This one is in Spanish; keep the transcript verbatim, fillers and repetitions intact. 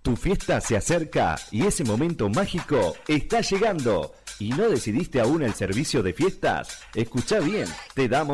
Tu fiesta se acerca y ese momento mágico está llegando. ¿Y no decidiste aún el servicio de fiestas? Escuchá bien, te damos